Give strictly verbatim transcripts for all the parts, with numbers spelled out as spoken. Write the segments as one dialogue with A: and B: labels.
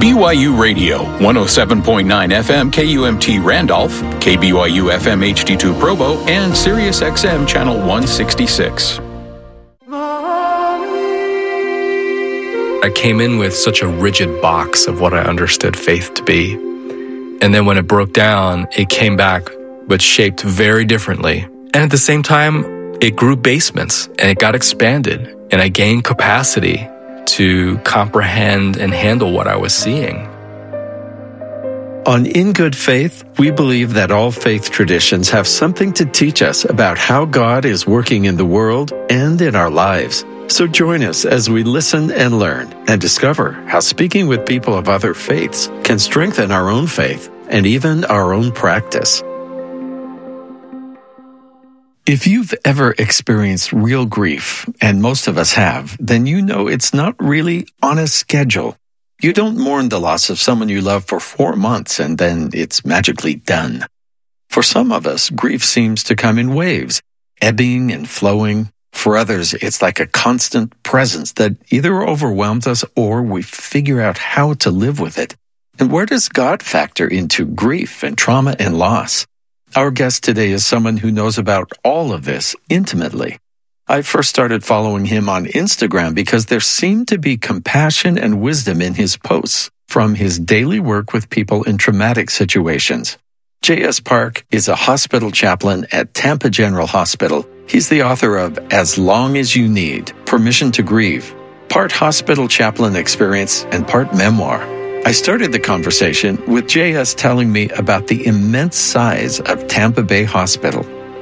A: B Y U Radio, one oh seven point nine F M K U M T Randolph, K B Y U F M H D two Provo, and Sirius X M Channel one sixty-six.
B: I came in with such a rigid box of what I understood faith to be. And then when it broke down, it came back, but shaped very differently. And at the same time, it grew basements and it got expanded. And I gained capacity to comprehend and handle what I was seeing.
C: On In Good Faith, we believe that all faith traditions have something to teach us about how God is working in the world and in our lives. So join us as we listen and learn and discover how speaking with people of other faiths can strengthen our own faith and even our own practice. If you've ever experienced real grief, and most of us have, then you know it's not really on a schedule. You don't mourn the loss of someone you love for four months and then it's magically done. For some of us, grief seems to come in waves, ebbing and flowing. For others, it's like a constant presence that either overwhelms us or we figure out how to live with it. And where does God factor into grief and trauma and loss? Our guest today is someone who knows about all of this intimately. I first started following him on Instagram because there seemed to be compassion and wisdom in his posts from his daily work with people in traumatic situations. J S Park is a hospital chaplain at Tampa General Hospital. He's the author of As Long as You Need, Permission to Grieve, part hospital chaplain experience and part memoir. I started the conversation with J S telling me about the immense size of Tampa Bay Hospital.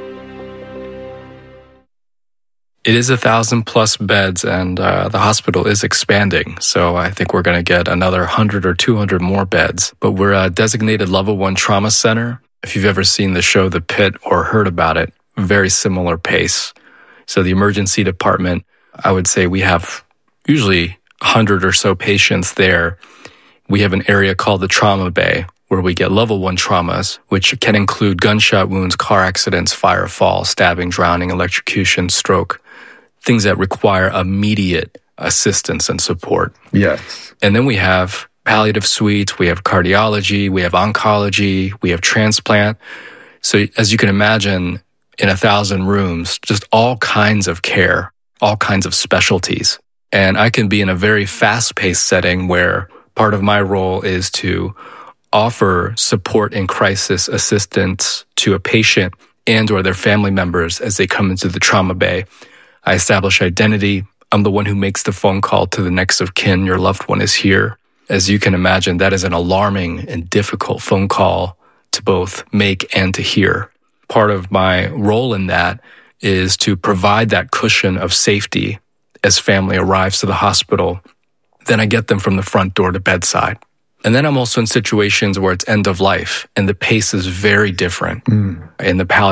B: It is a thousand plus beds, and uh, the hospital is expanding. So I think we're going to get another one hundred or two hundred more beds. But we're a designated level one trauma center. If you've ever seen the show The Pit or heard about it, very similar pace. So the emergency department, I would say we have usually one hundred or so patients there. We have an area called the trauma bay where we get level one traumas, which can include gunshot wounds, car accidents, fire, fall, stabbing, drowning, electrocution, stroke, things that require immediate assistance and support.
C: Yes.
B: And then we have palliative suites, we have cardiology, we have oncology, we have transplant. So as you can imagine, in a thousand rooms, just all kinds of care, all kinds of specialties. And I can be in a very fast-paced setting where part of my role is to offer support and crisis assistance to a patient and or their family members as they come into the trauma bay. I establish identity. I'm the one who makes the phone call to the next of kin. Your loved one is here. As you can imagine, that is an alarming and difficult phone call to both make and to hear. Part of my role in that is to provide that cushion of safety as family arrives to the hospital. Then I get them from the front door to bedside. And then I'm also in situations where it's end of life, and the pace is very different. Mm. In the palliative